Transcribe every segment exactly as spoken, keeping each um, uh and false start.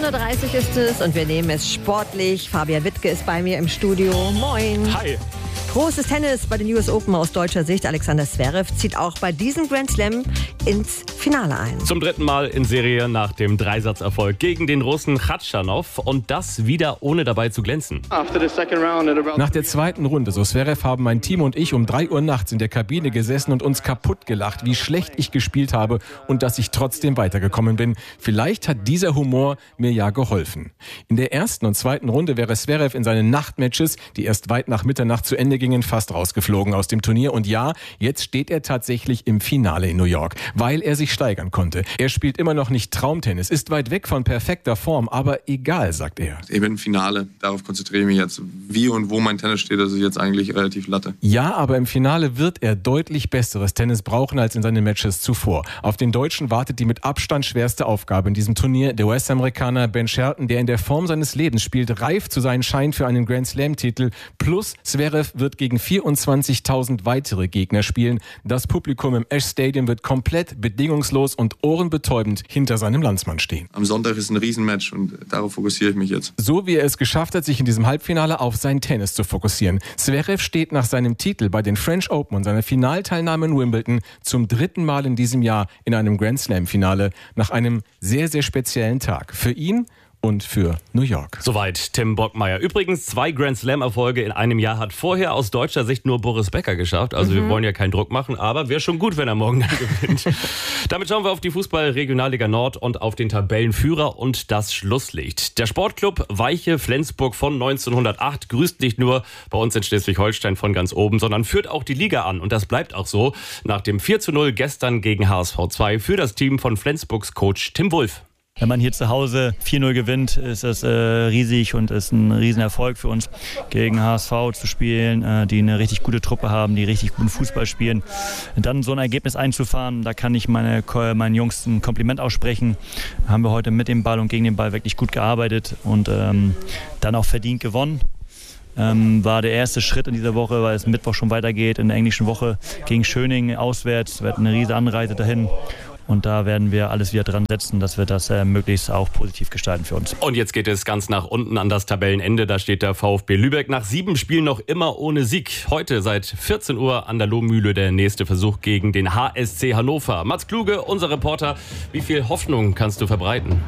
vierzehn Uhr dreißig ist es und wir nehmen es sportlich. Fabian Wittke ist bei mir im Studio. Moin. Hi. Großes Tennis bei den U S Open aus deutscher Sicht. Alexander Zverev zieht auch bei diesem Grand Slam ins Finale ein. Zum dritten Mal in Serie nach dem Dreisatzerfolg gegen den Russen Khachanov und das wieder ohne dabei zu glänzen. Nach der zweiten Runde, so Zverev, haben mein Team und ich um drei Uhr nachts in der Kabine gesessen und uns kaputt gelacht, wie schlecht ich gespielt habe und dass ich trotzdem weitergekommen bin. Vielleicht hat dieser Humor mir ja geholfen. In der ersten und zweiten Runde wäre Zverev in seinen Nachtmatches, die erst weit nach Mitternacht zu Ende gingen, fast rausgeflogen aus dem Turnier. Und ja, jetzt steht er tatsächlich im Finale in New York, weil er sich steigern konnte. Er spielt immer noch nicht Traumtennis, ist weit weg von perfekter Form, aber egal, sagt er. Ich bin im Finale, darauf konzentriere ich mich jetzt. Wie und wo mein Tennis steht, das ist jetzt eigentlich relativ Latte. Ja, aber im Finale wird er deutlich besseres Tennis brauchen als in seinen Matches zuvor. Auf den Deutschen wartet die mit Abstand schwerste Aufgabe in diesem Turnier. Der U S-Amerikaner Ben Shelton, der in der Form seines Lebens spielt, reif zu seinen Schein für einen Grand Slam-Titel. Plus Zverev wird gegen vierundzwanzigtausend weitere Gegner spielen. Das Publikum im Ash Stadium wird komplett bedingungslos und ohrenbetäubend hinter seinem Landsmann stehen. Am Sonntag ist ein Riesenmatch und darauf fokussiere ich mich jetzt. So wie er es geschafft hat, sich in diesem Halbfinale auf sein Tennis zu fokussieren. Zverev steht nach seinem Titel bei den French Open und seiner Finalteilnahme in Wimbledon zum dritten Mal in diesem Jahr in einem Grand Slam-Finale nach einem sehr, sehr speziellen Tag. Für ihn und für New York. Soweit Tim Bockmeier. Übrigens, zwei Grand Slam-Erfolge in einem Jahr hat vorher aus deutscher Sicht nur Boris Becker geschafft. Also mhm. wir wollen ja keinen Druck machen, aber wäre schon gut, wenn er morgen dann gewinnt. Damit schauen wir auf die Fußball-Regionalliga Nord und auf den Tabellenführer und das Schlusslicht. Der Sportclub Weiche Flensburg von neunzehnhundertacht grüßt nicht nur bei uns in Schleswig-Holstein von ganz oben, sondern führt auch die Liga an. Und das bleibt auch so nach dem vier zu null gestern gegen H S V zwei für das Team von Flensburgs Coach Tim Wulff. Wenn man hier zu Hause vier null gewinnt, ist das äh, riesig und ist ein Riesenerfolg für uns, gegen H S V zu spielen, äh, die eine richtig gute Truppe haben, die richtig guten Fußball spielen. Und dann so ein Ergebnis einzufahren, da kann ich meine, meinen Jungs ein Kompliment aussprechen. Haben wir heute mit dem Ball und gegen den Ball wirklich gut gearbeitet und ähm, dann auch verdient gewonnen. Ähm, war der erste Schritt in dieser Woche, weil es Mittwoch schon weitergeht in der englischen Woche gegen Schöning auswärts. Wir hatten eine riesige Anreise dahin. Und da werden wir alles wieder dran setzen, dass wir das äh, möglichst auch positiv gestalten für uns. Und jetzt geht es ganz nach unten an das Tabellenende. Da steht der VfB Lübeck nach sieben Spielen noch immer ohne Sieg. Heute seit vierzehn Uhr an der Lohmühle der nächste Versuch gegen den H S C Hannover. Mats Kluge, unser Reporter, wie viel Hoffnung kannst du verbreiten?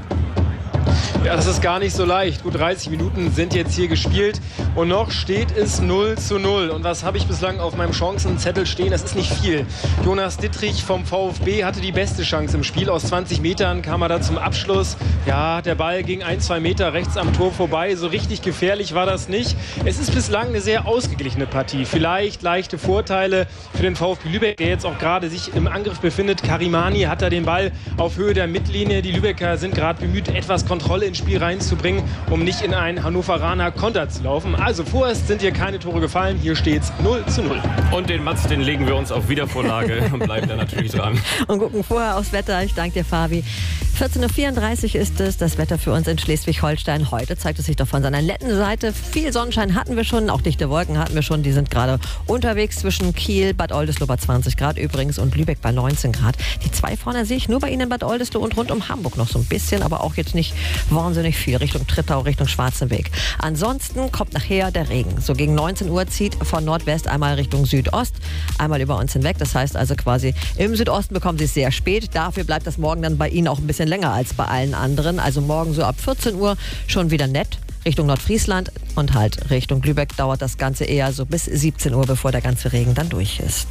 Ja, das ist gar nicht so leicht. Gut dreißig Minuten sind jetzt hier gespielt und noch steht es null zu null. Und was habe ich bislang auf meinem Chancenzettel stehen? Das ist nicht viel. Jonas Dittrich vom VfB hatte die beste Chance im Spiel. Aus zwanzig Metern kam er da zum Abschluss. Ja, der Ball ging ein, zwei Meter rechts am Tor vorbei. So richtig gefährlich war das nicht. Es ist bislang eine sehr ausgeglichene Partie. Vielleicht leichte Vorteile für den VfB Lübeck, der jetzt auch gerade sich im Angriff befindet. Karimani hat da den Ball auf Höhe der Mittellinie. Die Lübecker sind gerade bemüht, etwas Kontrolle ins Spiel reinzubringen, um nicht in einen Hannoveraner Konter zu laufen. Also vorerst sind hier keine Tore gefallen. Hier steht's null zu null. Und den Mats, den legen wir uns auf Wiedervorlage und bleiben da natürlich dran. Und gucken vorher aufs Wetter. Ich danke dir, Fabi. vierzehn Uhr vierunddreißig ist es, das Wetter für uns in Schleswig-Holstein. Heute zeigt es sich doch von seiner netten Seite. Viel Sonnenschein hatten wir schon, auch dichte Wolken hatten wir schon. Die sind gerade unterwegs zwischen Kiel, Bad Oldesloe bei zwanzig Grad übrigens und Lübeck bei neunzehn Grad. Die zwei vorne sehe ich nur bei Ihnen in Bad Oldesloe und rund um Hamburg noch so ein bisschen, aber auch jetzt nicht wahnsinnig viel Richtung Trittau, Richtung Schwarzenweg. Ansonsten kommt nachher der Regen. So gegen neunzehn Uhr zieht von Nordwest einmal Richtung Südost, einmal über uns hinweg. Das heißt also quasi im Südosten bekommen Sie es sehr spät. Dafür bleibt das morgen dann bei Ihnen auch ein bisschen länger als bei allen anderen. Also morgen so ab vierzehn Uhr schon wieder nett. Richtung Nordfriesland und halt Richtung Lübeck dauert das Ganze eher so bis siebzehn Uhr, bevor der ganze Regen dann durch ist.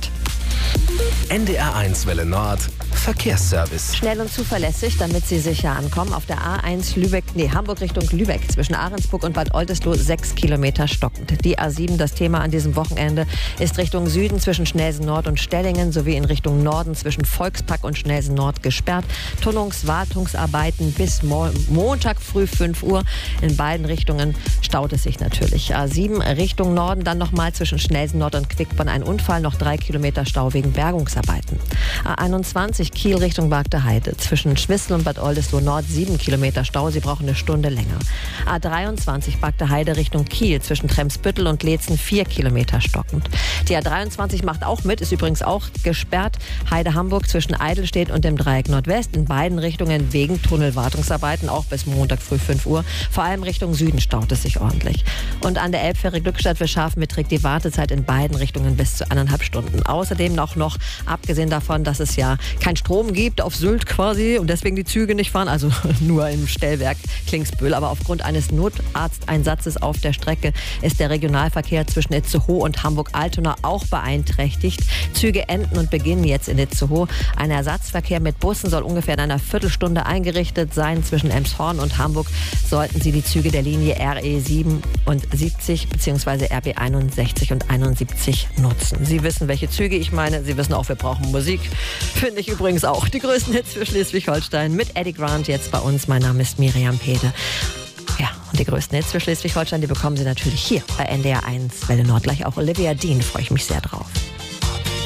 N D R eins Welle Nord, Verkehrsservice. Schnell und zuverlässig, damit Sie sicher ankommen. Auf der A eins Lübeck, nee, Hamburg Richtung Lübeck, zwischen Ahrensburg und Bad Oldesloe, sechs Kilometer stockend. Die A sieben, das Thema an diesem Wochenende, ist Richtung Süden zwischen Schnelsen Nord und Stellingen sowie in Richtung Norden zwischen Volkspark und Schnelsen Nord gesperrt. Tunnungswartungsarbeiten bis Mo- Montag früh fünf Uhr. In beiden Richtungen staut es sich natürlich. A sieben Richtung Norden, dann nochmal zwischen Schnelsen Nord und Quickborn ein Unfall, noch drei Kilometer Stau wegen Bergungsarbeiten. A einundzwanzig Kiel Richtung Bagde-Heide. Zwischen Schwissel und Bad Oldesloe Nord sieben Kilometer Stau. Sie brauchen eine Stunde länger. A dreiundzwanzig Bagde-Heide Richtung Kiel. Zwischen Tremsbüttel und Leetzen vier Kilometer stockend. Die A dreiundzwanzig macht auch mit, ist übrigens auch gesperrt. Heide-Hamburg zwischen Eidelstedt und dem Dreieck Nordwest. In beiden Richtungen wegen Tunnelwartungsarbeiten, auch bis Montag früh fünf Uhr. Vor allem Richtung Süden staut es sich ordentlich. Und an der Elbfähre Glückstadt für Scharfen beträgt die Wartezeit in beiden Richtungen bis zu eineinhalb Stunden. Außerdem noch, noch, abgesehen davon, dass es ja kein Strom gibt auf Sylt quasi und deswegen die Züge nicht fahren, also nur im Stellwerk Klingsbühl. Aber aufgrund eines Notarzteinsatzes auf der Strecke ist der Regionalverkehr zwischen Itzehoe und Hamburg-Altona auch beeinträchtigt. Züge enden und beginnen jetzt in Itzehoe. Ein Ersatzverkehr mit Bussen soll ungefähr in einer Viertelstunde eingerichtet sein. Zwischen Elmshorn und Hamburg sollten Sie die Züge der Linie R E siebenundsiebzig bzw. R B einundsechzig und einundsiebzig nutzen. Sie wissen, welche Züge ich meine. Sie wissen auch, wir brauchen Musik. Finde ich übrigens auch. Die größten Hits für Schleswig-Holstein mit Eddie Grant jetzt bei uns. Mein Name ist Miriam Pede. Ja, und die größten Hits für Schleswig-Holstein, die bekommen Sie natürlich hier bei N D R eins Welle Nord. Gleich auch Olivia Dean, freue ich mich sehr drauf.